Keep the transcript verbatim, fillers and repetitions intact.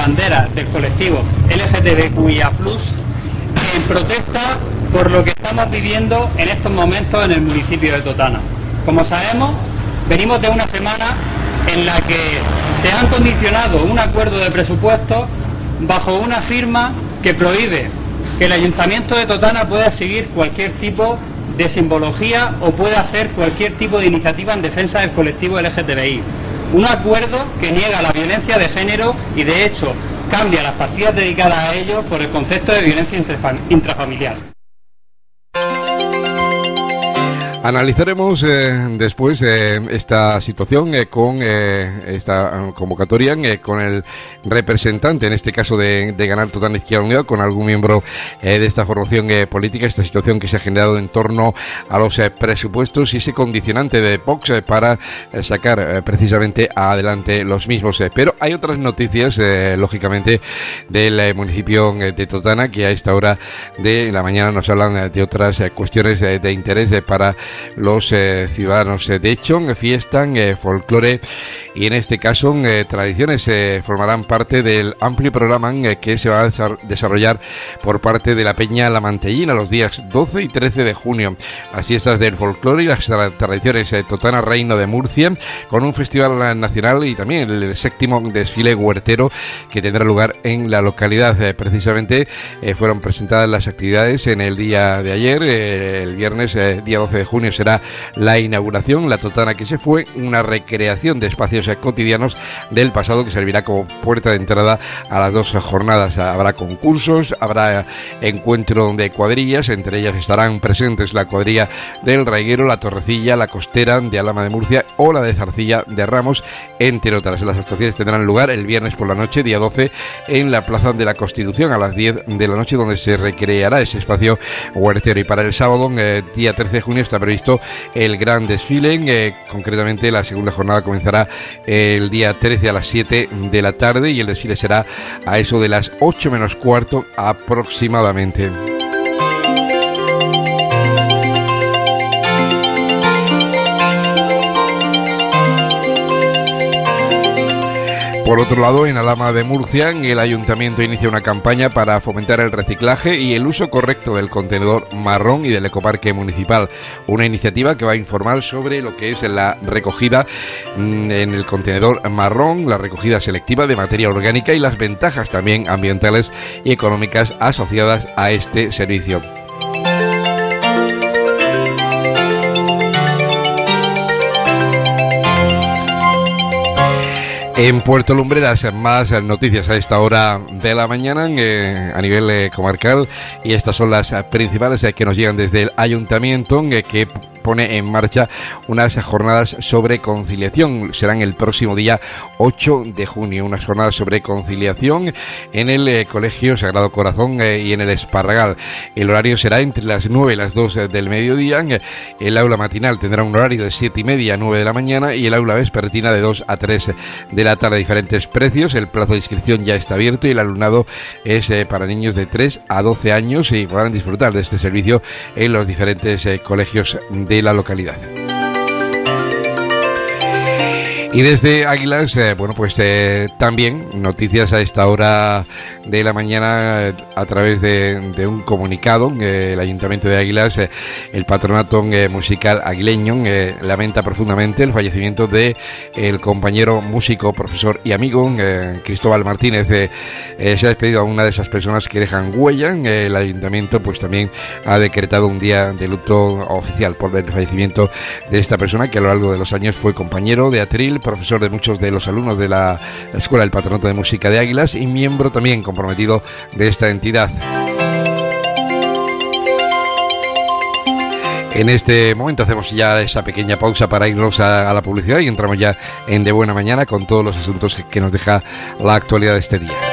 banderas del colectivo L G B T Q I A plus, en protesta por lo que estamos viviendo en estos momentos en el municipio de Totana. Como sabemos, venimos de una semana en la que se han condicionado un acuerdo de presupuestos bajo una firma que prohíbe que el Ayuntamiento de Totana pueda seguir cualquier tipo de simbología o pueda hacer cualquier tipo de iniciativa en defensa del colectivo L G T B I. Un acuerdo que niega la violencia de género y, de hecho, cambia las partidas dedicadas a ello por el concepto de violencia intrafamiliar. Analizaremos eh, después eh, esta situación eh, con eh, esta convocatoria eh, con el representante, en este caso de, de Ganar Totana Izquierda Unida, con algún miembro eh, de esta formación eh, política, esta situación que se ha generado en torno a los eh, presupuestos y ese condicionante de Vox eh, para eh, sacar eh, precisamente adelante los mismos. Eh. Pero hay otras noticias, eh, lógicamente, del eh, municipio eh, de Totana, que a esta hora de la mañana nos hablan eh, de otras eh, cuestiones eh, de interés eh, para los eh, ciudadanos. De hecho, fiestan, eh, folclore y en este caso eh, tradiciones eh, formarán parte del amplio programa eh, que se va a desarrollar por parte de la Peña La Mantellina los días doce y trece de junio. Las fiestas del folclore y las tradiciones eh, Totana Reino de Murcia, con un festival nacional y también el séptimo desfile huertero que tendrá lugar en la localidad. Eh, precisamente eh, fueron presentadas las actividades en el día de ayer, eh, el viernes eh, día doce de junio será la inauguración, la Totana que se fue, una recreación de espacios cotidianos del pasado que servirá como puerta de entrada a las dos jornadas. Habrá concursos, habrá encuentro de cuadrillas, entre ellas estarán presentes la cuadrilla del Raiguero, la Torrecilla, la Costera de Alhama de Murcia o la de Zarcilla de Ramos, entre otras. Las actuaciones tendrán lugar el viernes por la noche, día doce, en la Plaza de la Constitución a las diez de la noche, donde se recreará ese espacio huertero. Y para el sábado, eh, día trece de junio, está previsto el gran desfile, eh, concretamente la segunda jornada comenzará el día trece a las siete de la tarde y el desfile será a eso de las ocho menos cuarto aproximadamente. Por otro lado, en Alhama de Murcia, el Ayuntamiento inicia una campaña para fomentar el reciclaje y el uso correcto del contenedor marrón y del ecoparque municipal. Una iniciativa que va a informar sobre lo que es la recogida en el contenedor marrón, la recogida selectiva de materia orgánica y las ventajas también ambientales y económicas asociadas a este servicio. En Puerto Lumbreras, más noticias a esta hora de la mañana eh, a nivel eh, comarcal, y estas son las eh, principales eh, que nos llegan desde el Ayuntamiento, eh, que pone en marcha unas jornadas sobre conciliación. Serán el próximo día ocho de junio, unas jornadas sobre conciliación en el eh, Colegio Sagrado Corazón eh, y en el Esparragal. El horario será entre las nueve y las dos del mediodía. El aula matinal tendrá un horario de siete y media a nueve de la mañana y el aula vespertina de dos a tres de la tarde. Diferentes precios, el plazo de inscripción ya está abierto y el alumnado es eh, para niños de tres a doce años y podrán disfrutar de este servicio en los diferentes eh, colegios de de la localidad. Y desde Águilas, eh, bueno, pues eh, también noticias a esta hora de la mañana eh, a través de, de un comunicado. Eh, el Ayuntamiento de Águilas, eh, el Patronato eh, Musical Aguileño, eh, lamenta profundamente el fallecimiento de el compañero músico, profesor y amigo eh, Cristóbal Martínez. Eh, eh, se ha despedido a una de esas personas que dejan huella. Eh, el Ayuntamiento pues también ha decretado un día de luto oficial por el fallecimiento de esta persona, que a lo largo de los años fue compañero de atril, profesor de muchos de los alumnos de la Escuela del Patronato de Música de Águilas y miembro también comprometido de esta entidad. En este momento hacemos ya esa pequeña pausa para irnos a, a la publicidad y entramos ya en De Buena Mañana con todos los asuntos que nos deja la actualidad de este día.